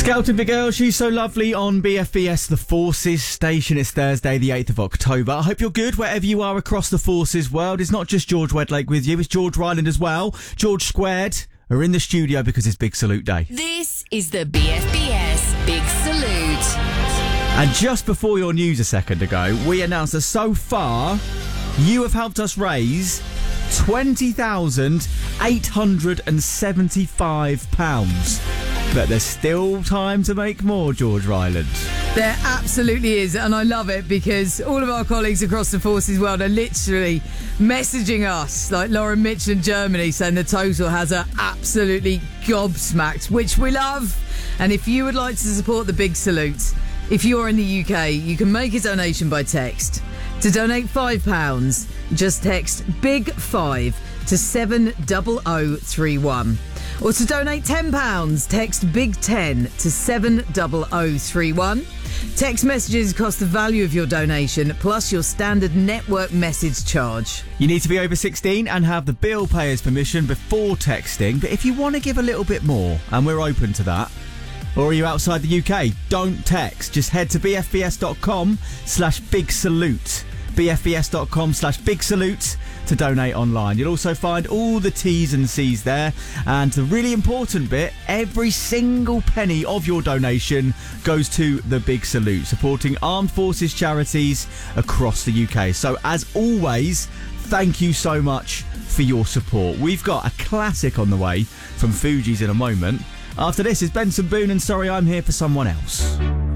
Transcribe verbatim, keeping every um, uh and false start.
Scouted the girl, she's so lovely on B F B S The Forces station. It's Thursday the eighth of October. I hope you're good wherever you are across the Forces world. It's not just George Wedlake with you, it's George Ryland as well. George Squared are in the studio because it's Big Salute Day. This is the B F B S Big Salute. And just before your news a second ago, we announced that so far you have helped us raise twenty thousand eight hundred seventy-five pounds. But there's still time to make more, George Ryland. There absolutely is, and I love it because all of our colleagues across the Forces world are literally messaging us, like Lauren Mitchell in Germany, saying the total has her absolutely gobsmacked, which we love. And if you would like to support the Big Salute, if you're in the U K, you can make a donation by text. To donate five pounds, just text Big five to seven zero zero three one. Or to donate ten pounds, text Big ten to seven zero zero three one. Text messages cost the value of your donation plus your standard network message charge. You need to be over sixteen and have the bill payer's permission before texting. But if you want to give a little bit more, and we're open to that, or are you outside the U K, don't text. Just head to bfbs.com slash big salute. bfbs.com slash big salute to donate online. You'll also find all the T's and C's there. And the really important bit, every single penny of your donation goes to the Big Salute, supporting armed forces charities across the U K. So as always, thank you so much for your support. We've got a classic on the way from Fugees in a moment. After this is Benson Boone and Sorry I'm Here for Someone Else.